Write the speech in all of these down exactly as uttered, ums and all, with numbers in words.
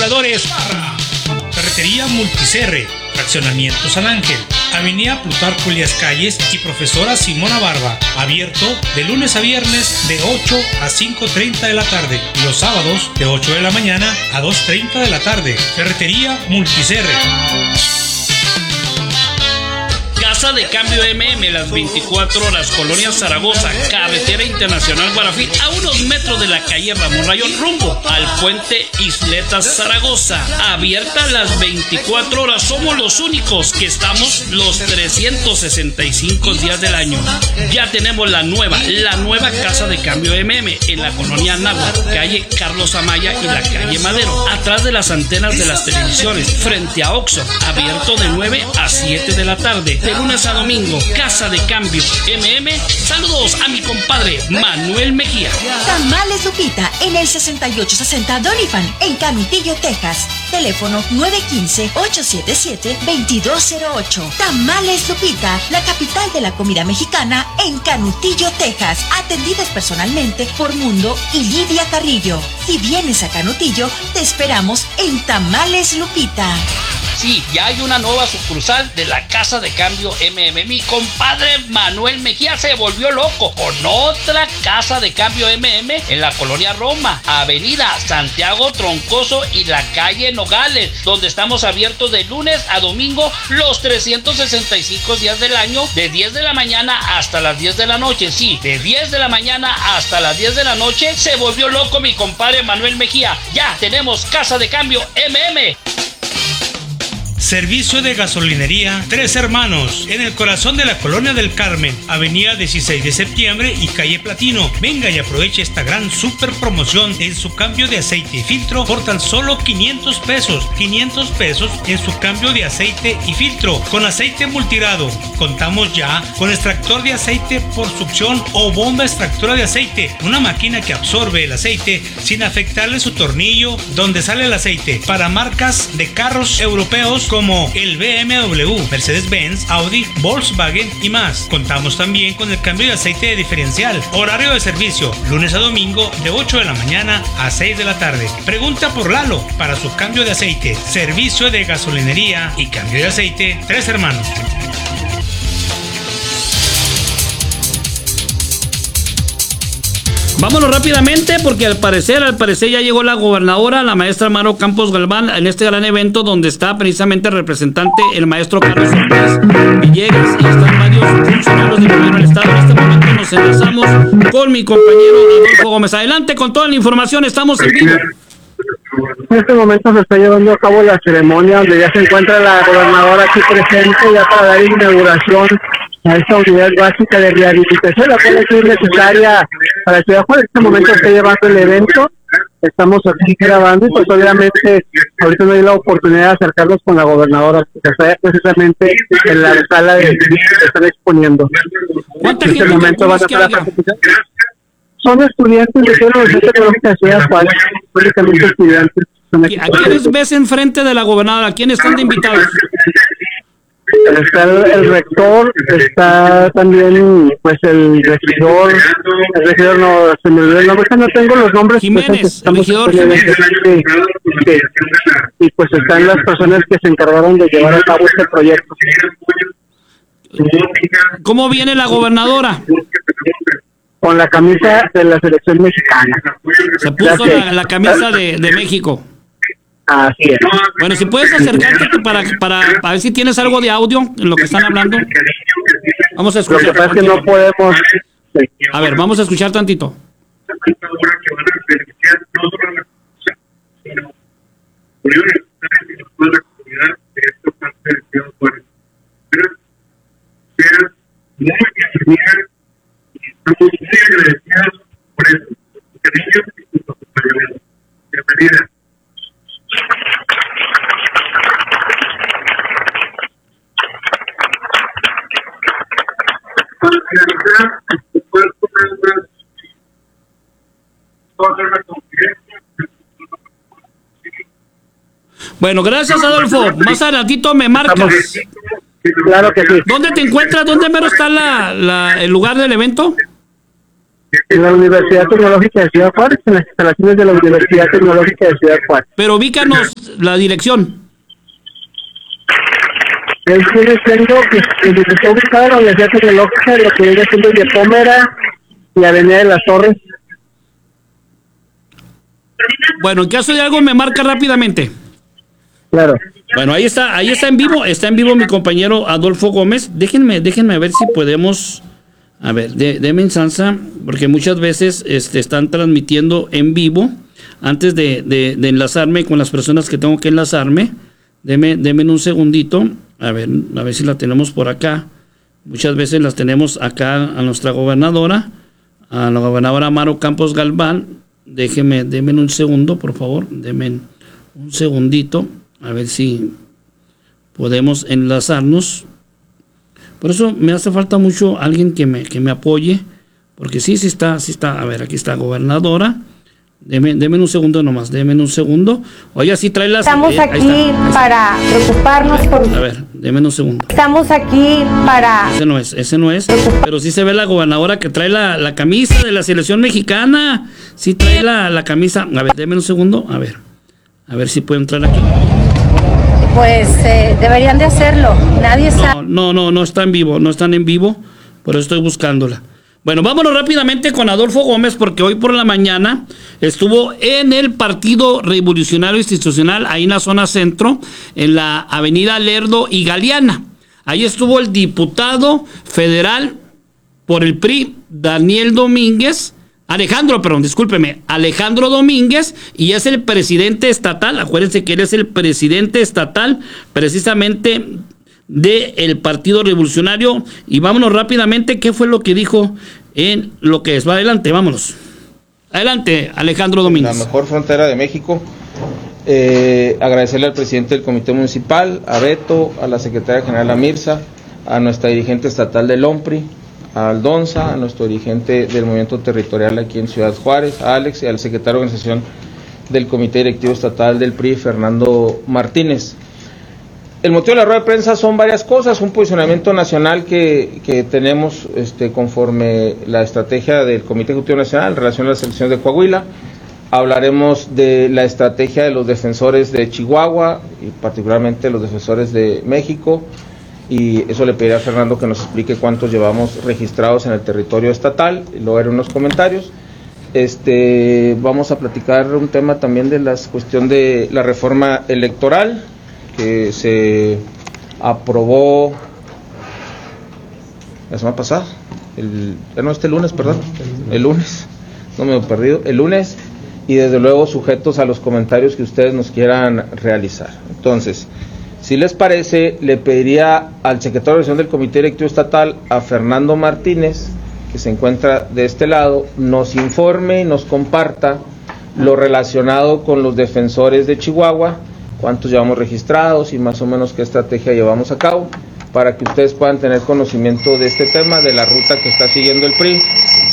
Acumuladores Barra. Ferretería Multicerre, Fraccionamiento San Ángel, Avenida Plutarco Elías Calles y Profesora Simona Barba. Abierto de lunes a viernes de ocho a cinco treinta de la tarde y los sábados de ocho de la mañana a dos treinta de la tarde. Ferretería Multicerre. Casa de Cambio M M, las veinticuatro horas, Colonia Zaragoza, Carretera Internacional Guarafí, a unos metros de la calle Ramón Rayón, rumbo al puente Isletas Zaragoza. Abierta las veinticuatro horas, somos los únicos que estamos los trescientos sesenta y cinco días del año. Ya tenemos la nueva, la nueva Casa de Cambio M M en la Colonia Náhuatl, calle Carlos Amaya y la calle Madero, atrás de las antenas de las televisiones, frente a Oxxo. Abierto de nueve a siete de la tarde. De lunes a domingo, Casa de Cambio M M. Saludos a mi compadre Manuel Mejía. Tamales Lupita en el sesenta y ocho sesenta Doniphan en Canutillo, Texas. Teléfono nueve uno cinco, ocho siete siete, dos dos cero ocho. Tamales Lupita, la capital de la comida mexicana en Canutillo, Texas. Atendidas personalmente por Mundo y Lidia Carrillo. Si vienes a Canutillo, te esperamos en Tamales Lupita. Sí, ya hay una nueva sucursal de la Casa de Cambio M M. Mi compadre Manuel Mejía se volvió loco con otra Casa de Cambio M M en la Colonia Roma, Avenida Santiago Troncoso y la calle Nogales, donde estamos abiertos de lunes a domingo los trescientos sesenta y cinco días del año, de diez de la mañana hasta las diez de la noche. Sí, de diez de la mañana hasta las diez de la noche. Se volvió loco mi compadre Manuel Mejía. Ya tenemos Casa de Cambio M M. Servicio de gasolinería Tres Hermanos, en el corazón de la Colonia del Carmen, Avenida dieciséis de septiembre y calle Platino. Venga y aproveche esta gran super promoción en su cambio de aceite y filtro por tan solo quinientos pesos. quinientos pesos en su cambio de aceite y filtro con aceite multirado. Contamos ya con extractor de aceite por succión o bomba extractora de aceite, una máquina que absorbe el aceite sin afectarle su tornillo donde sale el aceite, para marcas de carros europeos como el B M W, Mercedes-Benz, Audi, Volkswagen y más. Contamos también con el cambio de aceite de diferencial. Horario de servicio, lunes a domingo de ocho de la mañana a seis de la tarde. Pregunta por Lalo para su cambio de aceite. Servicio de gasolinería y cambio de aceite Tres Hermanos. Vámonos rápidamente porque al parecer, al parecer ya llegó la gobernadora, la maestra Maro Campos Galván, en este gran evento donde está precisamente el representante, el maestro Carlos Ortiz Villegas, y están varios funcionarios del gobierno del estado. En este momento nos enlazamos con mi compañero Adolfo Gómez. Adelante con toda la información, estamos en vivo. En este momento se está llevando a cabo la ceremonia donde ya se encuentra la gobernadora aquí presente ya para dar inauguración a esta unidad básica de rehabilitación, la cual es necesaria para la ciudad. En este momento está llevando el evento, estamos aquí grabando y pues obviamente ahorita no hay la oportunidad de acercarnos con la gobernadora, porque está precisamente en la sala de que están exponiendo. ¿Cuánta en este gente momento van a estar participando? Son estudiantes de la Universidad Tecnológica de Ciudad Juárez, únicamente estudiantes. ¿A quiénes ves enfrente de la gobernadora? ¿A quiénes están de invitados? Está el, el rector, está también pues el regidor, el regidor no, se me olvidó el nombre, no tengo los nombres. Jiménez, el regidor Jiménez. Sí, sí. Y pues están las personas que se encargaron de llevar a cabo este proyecto. ¿Cómo viene la gobernadora? Con la camisa de la selección mexicana. Se puso la, la camisa de, de México. Así es. Bueno, si puedes acercarte para, para, para ver si tienes algo de audio en lo que están hablando. Vamos a escuchar. Lo que pasa es que no podemos. A ver, vamos a escuchar tantito. Estamos muy agradecidos por eso, por cariño y por acompañamiento. Bienvenida. Para finalizar, el cuerpo nada más, todo hacer una confidencia. Bueno, gracias Adolfo. Más adelantito me marcas. Claro que sí. ¿Dónde te encuentras? ¿Dónde mero está la, la, el lugar del evento? En la Universidad Tecnológica de Ciudad Juárez, en las instalaciones de la Universidad Tecnológica de Ciudad Juárez. Pero ubícanos la dirección. Él viene siendo, que está ubicada en la Universidad Tecnológica, lo que viene siendo de Pómera y Avenida de las Torres. Bueno, en caso de algo me marca rápidamente. Claro. Bueno, ahí está, ahí está en vivo, está en vivo mi compañero Adolfo Gómez. Déjenme, déjenme ver si podemos, a ver, de, denme en sansa, porque muchas veces este, están transmitiendo en vivo, antes de, de, de enlazarme con las personas que tengo que enlazarme. Denme, denme un segundito, a ver, a ver si la tenemos por acá. Muchas veces las tenemos acá a nuestra gobernadora, a la gobernadora Amaro Campos Galván. Déjenme, denme un segundo, por favor, denme un segundito. A ver si podemos enlazarnos. Por eso me hace falta mucho alguien que me, que me apoye. Porque sí, sí está, sí está. A ver, aquí está gobernadora. Deme, deme un segundo nomás, deme un segundo. Oye, sí trae las... Estamos eh, aquí está, ahí está. Para preocuparnos por... A ver, deme un segundo. Estamos aquí para... Ese no es, ese no es. Pero sí se ve la gobernadora que trae la, la camisa de la selección mexicana. Sí trae la, la camisa. A ver, deme un segundo. A ver, a ver si puedo entrar aquí. Pues eh, deberían de hacerlo. Nadie sabe. No, no, no, no está en vivo, no están en vivo, por eso estoy buscándola. Bueno, vámonos rápidamente con Adolfo Gómez, porque hoy por la mañana estuvo en el Partido Revolucionario Institucional, ahí en la zona centro, en la avenida Lerdo y Galeana. Ahí estuvo el diputado federal por el P R I, Daniel Domínguez, Alejandro, perdón, discúlpeme, Alejandro Domínguez, y es el presidente estatal. Acuérdense que él es el presidente estatal precisamente del Partido Revolucionario. Y vámonos rápidamente, ¿qué fue lo que dijo en lo que es? Va adelante, vámonos. Adelante, Alejandro Domínguez. La mejor frontera de México. Eh, agradecerle al presidente del Comité Municipal, a Beto, a la secretaria general Amirza, a nuestra dirigente estatal del OMPRI, a Aldonza, a nuestro dirigente del movimiento territorial aquí en Ciudad Juárez, a Alex, y al secretario de organización del Comité Directivo Estatal del P R I, Fernando Martínez. El motivo de la rueda de prensa son varias cosas, un posicionamiento nacional que, que tenemos este, conforme la estrategia del Comité Ejecutivo Nacional en relación a las elecciones de Coahuila. Hablaremos de la estrategia de los defensores de Chihuahua y particularmente los defensores de México, y eso le pediré a Fernando que nos explique cuántos llevamos registrados en el territorio estatal, y luego haré unos comentarios. Este, vamos a platicar un tema también de la cuestión de la reforma electoral que se aprobó la semana pasada, el, no, este lunes, perdón, el lunes, no me he perdido, el lunes, y desde luego sujetos a los comentarios que ustedes nos quieran realizar. Entonces, si les parece, le pediría al secretario de organización del Comité Directivo Estatal, a Fernando Martínez, que se encuentra de este lado, nos informe y nos comparta lo relacionado con los defensores de Chihuahua, cuántos llevamos registrados y más o menos qué estrategia llevamos a cabo, para que ustedes puedan tener conocimiento de este tema, de la ruta que está siguiendo el P R I.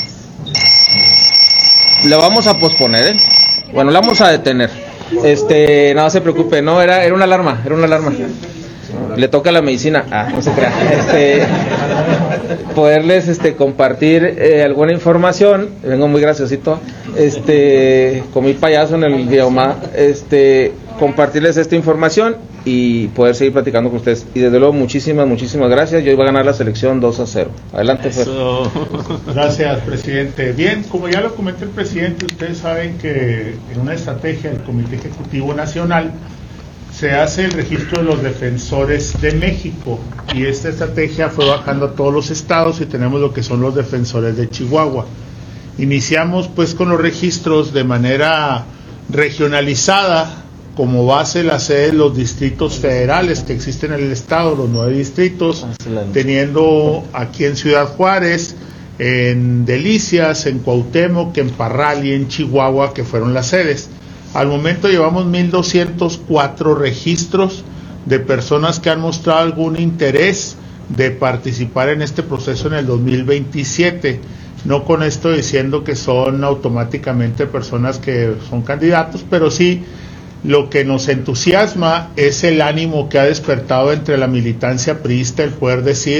Le vamos a posponer, ¿eh? Bueno, la vamos a detener. Este, no se preocupe, no, era, era una alarma, era una alarma. Le toca la medicina, ah, no se crea. Este, poderles este, compartir eh, alguna información, vengo muy graciosito, este, con mi payaso en el idioma, este, compartirles esta información y poder seguir platicando con ustedes. Y desde luego, muchísimas, muchísimas gracias. Yo iba a ganar la selección dos a cero. Adelante, Fer. Gracias, presidente. Bien, como ya lo comentó el presidente, ustedes saben que en una estrategia del Comité Ejecutivo Nacional se hace el registro de los defensores de México, y esta estrategia fue bajando a todos los estados y tenemos lo que son los defensores de Chihuahua. Iniciamos pues con los registros de manera regionalizada, como base la sede de los distritos federales que existen en el estado, los nueve distritos, Excelente. Teniendo aquí en Ciudad Juárez, en Delicias, en Cuauhtémoc, en Parral y en Chihuahua, que fueron las sedes. Al momento llevamos mil doscientos cuatro registros de personas que han mostrado algún interés de participar en este proceso en el dos mil veintisiete. No con esto diciendo que son automáticamente personas que son candidatos, pero sí lo que nos entusiasma es el ánimo que ha despertado entre la militancia priista el poder decir: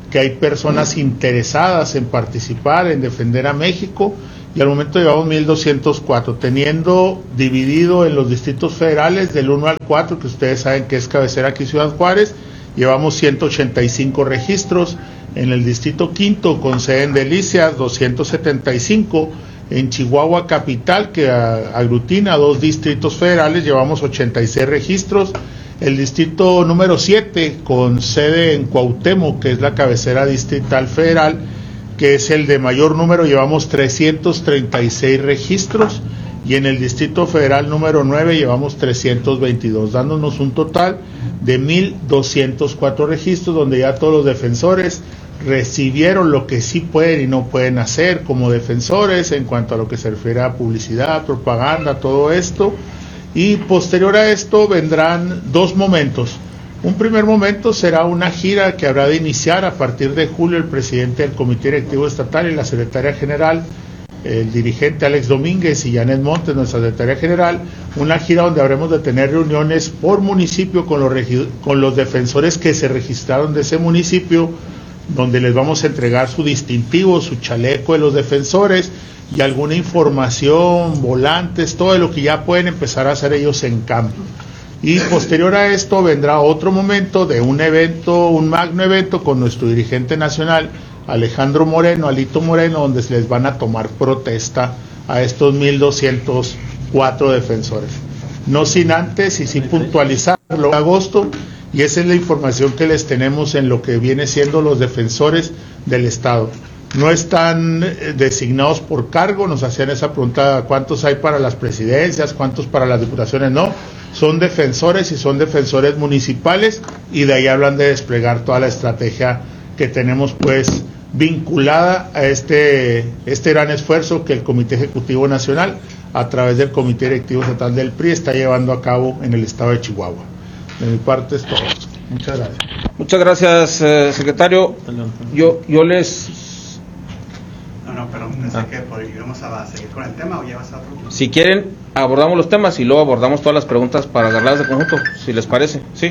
que hay personas interesadas en participar, en defender a México, y al momento llevamos mil doscientos cuatro, teniendo dividido en los distritos federales del uno al cuatro, que ustedes saben que es cabecera aquí Ciudad Juárez, llevamos ciento ochenta y cinco registros, en el distrito quinto con sede en Delicias doscientos setenta y cinco, en Chihuahua capital, que aglutina dos distritos federales, llevamos ochenta y seis registros, el distrito número siete con sede en Cuauhtémoc, que es la cabecera distrital federal, que es el de mayor número, llevamos trescientos treinta y seis registros, y en el distrito federal número nueve llevamos trescientos veintidós, dándonos un total de mil doscientos cuatro registros, donde ya todos los defensores recibieron lo que sí pueden y no pueden hacer como defensores en cuanto a lo que se refiere a publicidad, propaganda, todo esto. Y posterior a esto vendrán dos momentos. Un primer momento será una gira que habrá de iniciar a partir de julio el presidente del Comité Directivo Estatal y la secretaria general, el dirigente Alex Domínguez y Janet Montes, nuestra secretaria general, una gira donde habremos de tener reuniones por municipio con los, con los defensores que se registraron de ese municipio, donde les vamos a entregar su distintivo, su chaleco de los defensores y alguna información, volantes, todo lo que ya pueden empezar a hacer ellos en campo. Y posterior a esto vendrá otro momento de un evento, un magno evento con nuestro dirigente nacional, Alejandro Moreno, Alito Moreno, donde se les van a tomar protesta a estos mil doscientos cuatro defensores. No sin antes y sin puntualizarlo, en agosto, y esa es la información que les tenemos en lo que viene siendo los defensores del Estado. No están designados por cargo, nos hacían esa pregunta, ¿cuántos hay para las presidencias, cuántos para las diputaciones? No, son defensores y son defensores municipales, y de ahí hablan de desplegar toda la estrategia que tenemos pues vinculada a este, este gran esfuerzo que el Comité Ejecutivo Nacional, a través del Comité Directivo Estatal del P R I, está llevando a cabo en el estado de Chihuahua. De mi parte es todo. Muchas gracias. Muchas gracias, eh, secretario. Yo, yo les... No, no, pero pensé ah. que íbamos a seguir con el tema o ya vas a otro. Si quieren, abordamos los temas y luego abordamos todas las preguntas para agarrarlas de conjunto, si les parece. Sí.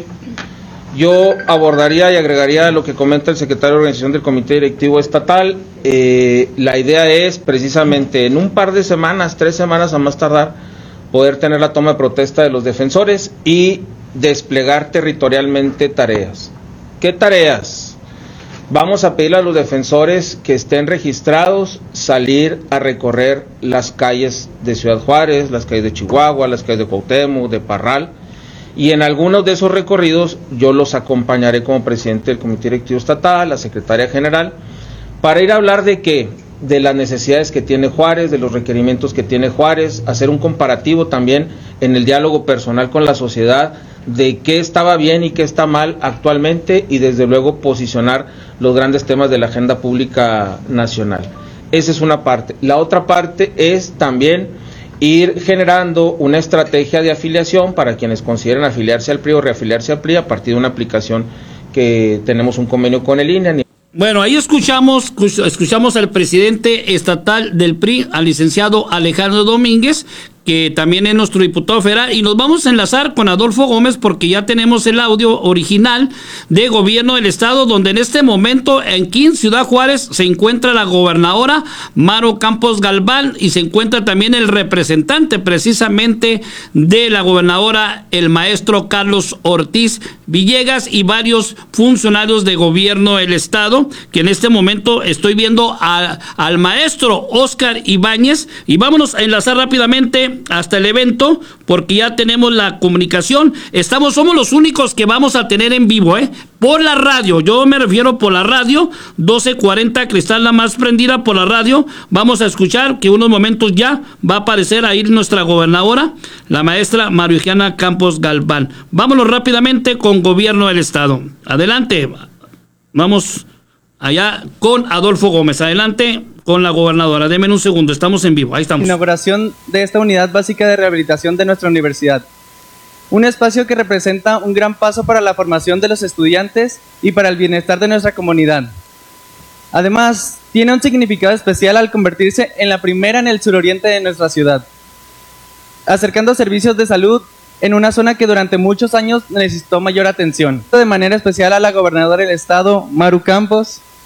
Yo abordaría y agregaría lo que comenta el secretario de Organización del Comité Directivo Estatal. Eh, la idea es precisamente en un par de semanas, tres semanas a más tardar, poder tener la toma de protesta de los defensores y desplegar territorialmente tareas. ¿Qué tareas? Vamos a pedirle a los defensores que estén registrados salir a recorrer las calles de Ciudad Juárez, las calles de Chihuahua, las calles de Cuauhtémoc, de Parral, y en algunos de esos recorridos yo los acompañaré como presidente del Comité Directivo Estatal, la secretaria general, para ir a hablar de qué, de las necesidades que tiene Juárez, de los requerimientos que tiene Juárez, hacer un comparativo también en el diálogo personal con la sociedad, de qué estaba bien y qué está mal actualmente, y desde luego posicionar los grandes temas de la agenda pública nacional. Esa es una parte. La otra parte es también ir generando una estrategia de afiliación para quienes consideren afiliarse al P R I o reafiliarse al P R I a partir de una aplicación que tenemos un convenio con el I N E. Bueno, ahí escuchamos, escuchamos al presidente estatal del P R I, al licenciado Alejandro Domínguez, que también es nuestro diputado federal, y nos vamos a enlazar con Adolfo Gómez porque ya tenemos el audio original de gobierno del estado, donde en este momento aquí en Ciudad Juárez se encuentra la gobernadora Maru Campos Galván y se encuentra también el representante precisamente de la gobernadora, el maestro Carlos Ortiz Villegas, y varios funcionarios de gobierno del estado, que en este momento estoy viendo a, al maestro Oscar Ibáñez, y vámonos a enlazar rápidamente hasta el evento porque ya tenemos la comunicación. Estamos, somos los únicos que vamos a tener en vivo, ¿eh? Por la radio, yo me refiero por la radio, doce cuarenta, Cristal la más prendida por la radio. Vamos a escuchar que unos momentos ya va a aparecer ahí nuestra gobernadora, la maestra Mariujana Campos Galván. Vámonos rápidamente con gobierno del estado. Adelante, vamos allá con Adolfo Gómez. Adelante con la gobernadora. Denme un segundo, estamos en vivo. Ahí estamos. Inauguración de esta unidad básica de rehabilitación de nuestra universidad. Un espacio que representa un gran paso para la formación de los estudiantes y para el bienestar de nuestra comunidad. Además, tiene un significado especial al convertirse en la primera en el suroriente de nuestra ciudad, acercando servicios de salud en una zona que durante muchos años necesitó mayor atención. De manera especial a la gobernadora del estado, Maru Campos,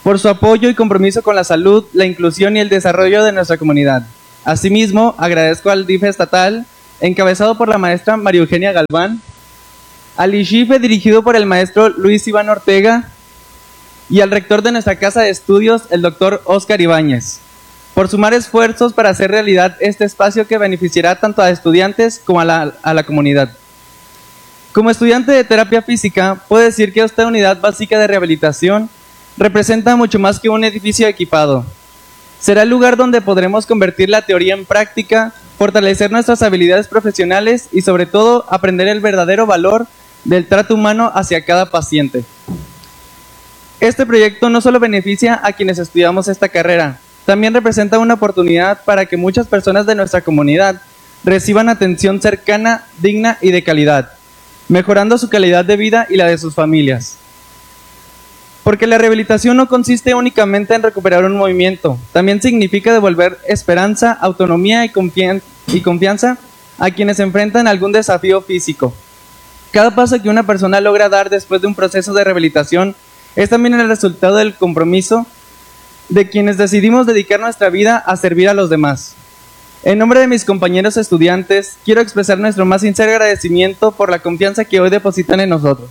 por su apoyo y compromiso con la salud, la inclusión y el desarrollo de nuestra comunidad. Asimismo, agradezco al D I F estatal, encabezado por la maestra María Eugenia Galván, al I S H I F E dirigido por el maestro Luis Iván Ortega y al rector de nuestra casa de estudios, el doctor Óscar Ibáñez, por sumar esfuerzos para hacer realidad este espacio que beneficiará tanto a estudiantes como a la, a la comunidad. Como estudiante de terapia física, puedo decir que esta unidad básica de rehabilitación representa mucho más que un edificio equipado. Será el lugar donde podremos convertir la teoría en práctica, fortalecer nuestras habilidades profesionales y sobre todo aprender el verdadero valor del trato humano hacia cada paciente. Este proyecto no solo beneficia a quienes estudiamos esta carrera, también representa una oportunidad para que muchas personas de nuestra comunidad reciban atención cercana, digna y de calidad, mejorando su calidad de vida y la de sus familias. Porque la rehabilitación no consiste únicamente en recuperar un movimiento, también significa devolver esperanza, autonomía y, confian- y confianza a quienes enfrentan algún desafío físico. Cada paso que una persona logra dar después de un proceso de rehabilitación es también el resultado del compromiso de quienes decidimos dedicar nuestra vida a servir a los demás. En nombre de mis compañeros estudiantes, quiero expresar nuestro más sincero agradecimiento por la confianza que hoy depositan en nosotros.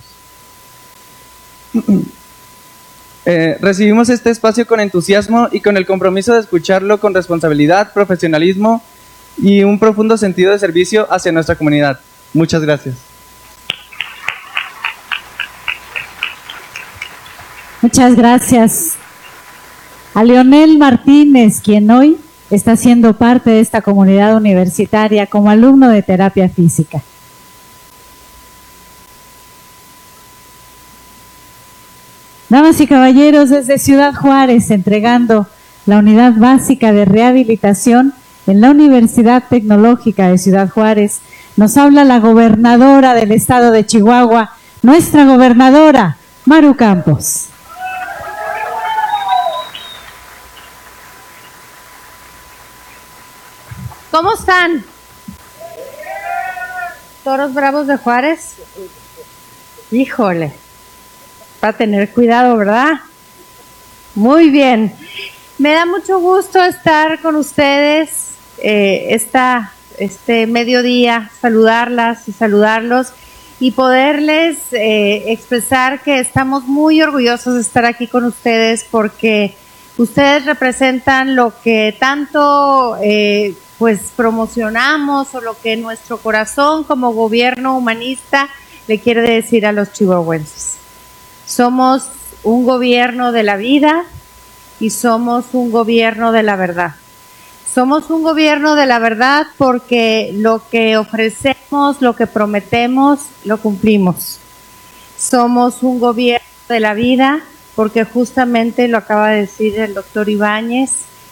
Eh, recibimos este espacio con entusiasmo y con el compromiso de escucharlo con responsabilidad, profesionalismo y un profundo sentido de servicio hacia nuestra comunidad. Muchas gracias. Muchas gracias a Leonel Martínez, quien hoy está siendo parte de esta comunidad universitaria como alumno de terapia física. Damas y caballeros, desde Ciudad Juárez, entregando la unidad básica de rehabilitación en la Universidad Tecnológica de Ciudad Juárez, nos habla la gobernadora del estado de Chihuahua, nuestra gobernadora, Maru Campos. ¿Cómo están? ¿Toros bravos de Juárez? Híjole, para tener cuidado, ¿verdad? Muy bien. Me da mucho gusto estar con ustedes eh, esta, este mediodía, saludarlas y saludarlos y poderles eh, expresar que estamos muy orgullosos de estar aquí con ustedes porque ustedes representan lo que tanto eh, pues promocionamos o lo que nuestro corazón como gobierno humanista le quiere decir a los chihuahuenses. Somos un gobierno de la vida y somos un gobierno de la verdad. Somos un gobierno de la verdad porque lo que ofrecemos, lo que prometemos, lo cumplimos. Somos un gobierno de la vida porque justamente lo acaba de decir el doctor Ibáñez,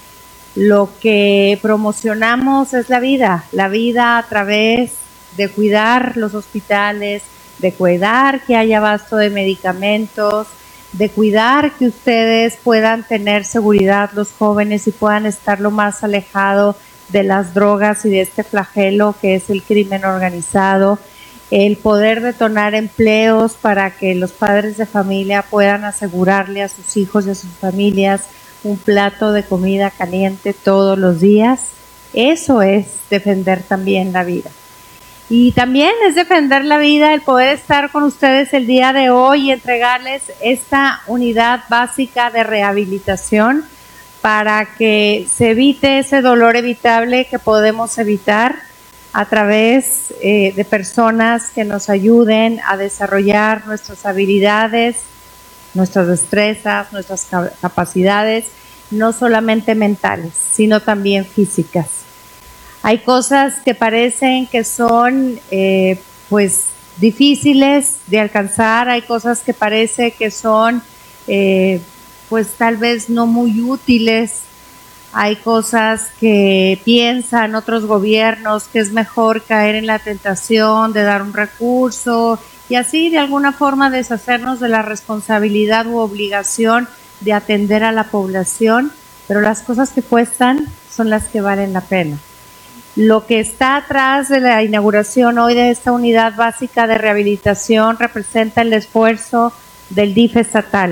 lo que promocionamos es la vida, la vida a través de cuidar los hospitales, de cuidar que haya abasto de medicamentos, de cuidar que ustedes puedan tener seguridad los jóvenes y puedan estar lo más alejado de las drogas y de este flagelo que es el crimen organizado, el poder detonar empleos para que los padres de familia puedan asegurarle a sus hijos y a sus familias un plato de comida caliente todos los días. Eso es defender también la vida. Y también es defender la vida el poder estar con ustedes el día de hoy y entregarles esta unidad básica de rehabilitación para que se evite ese dolor evitable que podemos evitar a través eh, de personas que nos ayuden a desarrollar nuestras habilidades, nuestras destrezas, nuestras capacidades, no solamente mentales, sino también físicas. Hay cosas que parecen que son eh, pues difíciles de alcanzar, hay cosas que parece que son eh, pues tal vez no muy útiles, hay cosas que piensan otros gobiernos que es mejor caer en la tentación de dar un recurso y así de alguna forma deshacernos de la responsabilidad u obligación de atender a la población, pero las cosas que cuestan son las que valen la pena. Lo que está atrás de la inauguración hoy de esta unidad básica de rehabilitación representa el esfuerzo del D I F E estatal,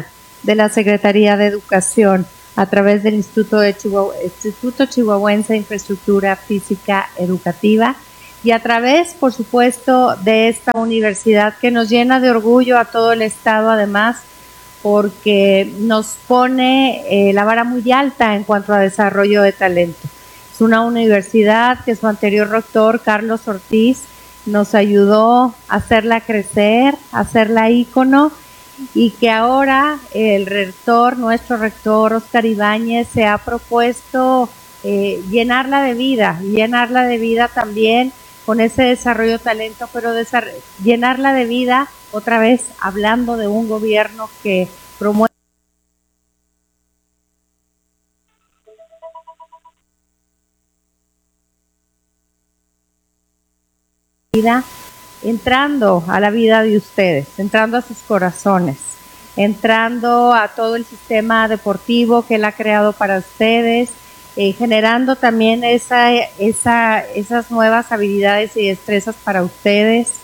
de la Secretaría de Educación a través del Instituto, de Chihuahua, Instituto Chihuahuense de Infraestructura Física Educativa y a través, por supuesto, de esta universidad que nos llena de orgullo a todo el Estado, además, porque nos pone eh, la vara muy alta en cuanto a desarrollo de talento. Es una universidad que su anterior rector, Carlos Ortiz, nos ayudó a hacerla crecer, a hacerla ícono, y que ahora el rector, nuestro rector Óscar Ibáñez, se ha propuesto eh, llenarla de vida, llenarla de vida también con ese desarrollo de talento, pero llenarla de vida otra vez hablando de un gobierno que promueve vida, entrando a la vida de ustedes, entrando a sus corazones, entrando a todo el sistema deportivo que él ha creado para ustedes, eh, generando también esa, esa, esas nuevas habilidades y destrezas para ustedes,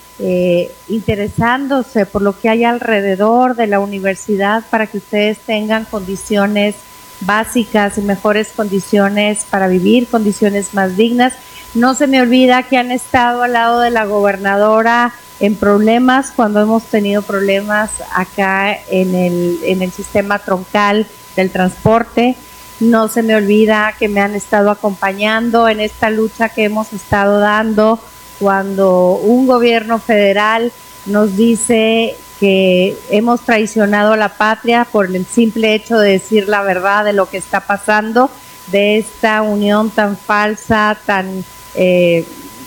eh, interesándose por lo que hay alrededor de la universidad para que ustedes tengan condiciones básicas y mejores condiciones para vivir, condiciones más dignas. No se me olvida que han estado al lado de la gobernadora en problemas cuando hemos tenido problemas acá en el, en el sistema troncal del transporte. No se me olvida que me han estado acompañando en esta lucha que hemos estado dando cuando un gobierno federal nos dice que hemos traicionado a la patria por el simple hecho de decir la verdad de lo que está pasando, de esta unión tan falsa, tan eh,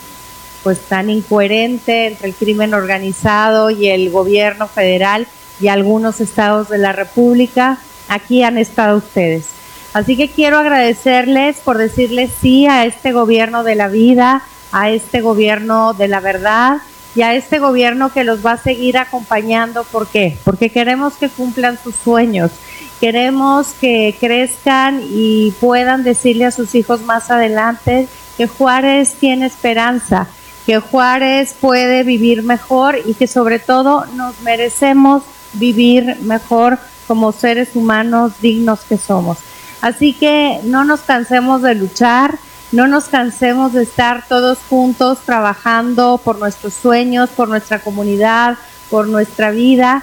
pues tan incoherente entre el crimen organizado y el gobierno federal y algunos estados de la República. Aquí han estado ustedes. Así que quiero agradecerles por decirles sí a este gobierno de la vida, a este gobierno de la verdad y a este gobierno que los va a seguir acompañando. ¿Por qué? Porque queremos que cumplan sus sueños, queremos que crezcan y puedan decirle a sus hijos más adelante que Juárez tiene esperanza, que Juárez puede vivir mejor y que sobre todo nos merecemos vivir mejor como seres humanos dignos que somos. Así que no nos cansemos de luchar, no nos cansemos de estar todos juntos trabajando por nuestros sueños, por nuestra comunidad, por nuestra vida.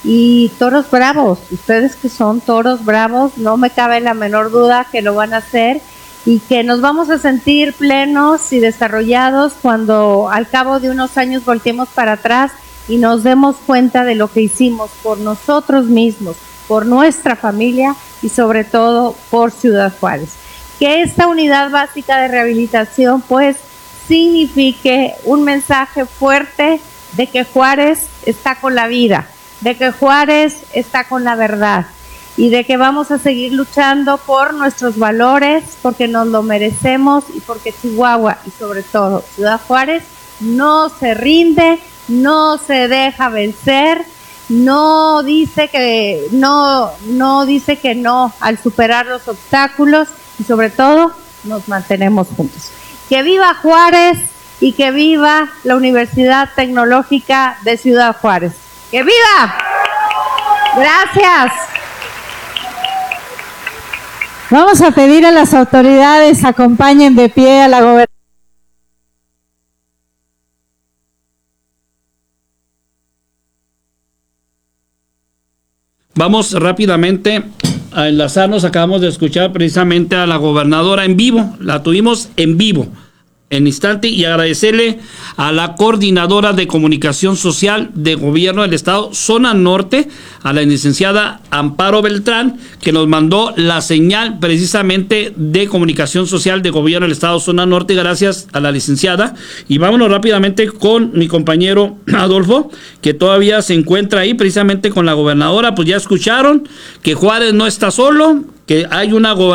Y toros bravos, ustedes que son toros bravos, no me cabe la menor duda que lo van a hacer y que nos vamos a sentir plenos y desarrollados cuando al cabo de unos años volteemos para atrás y nos demos cuenta de lo que hicimos por nosotros mismos, por nuestra familia y sobre todo por Ciudad Juárez. Que esta unidad básica de rehabilitación pues signifique un mensaje fuerte de que Juárez está con la vida, de que Juárez está con la verdad y de que vamos a seguir luchando por nuestros valores, porque nos lo merecemos y porque Chihuahua y sobre todo Ciudad Juárez no se rinde, no se deja vencer, no dice que no, no dice que no al superar los obstáculos y sobre todo nos mantenemos juntos. Que viva Juárez y que viva la Universidad Tecnológica de Ciudad Juárez. ¡Que viva! Gracias. Vamos a pedir a las autoridades acompañen de pie a la gobernadora. Vamos rápidamente a enlazarnos. Acabamos de escuchar precisamente a la gobernadora en vivo. La tuvimos en vivo en instante y agradecerle a la coordinadora de comunicación social de gobierno del estado zona norte, a la licenciada Amparo Beltrán, que nos mandó la señal precisamente de comunicación social de gobierno del estado zona norte. Gracias a la licenciada. Y vámonos rápidamente con mi compañero Adolfo, que todavía se encuentra ahí precisamente con la gobernadora. Pues ya escucharon que Juárez no está solo, que hay una gobernadora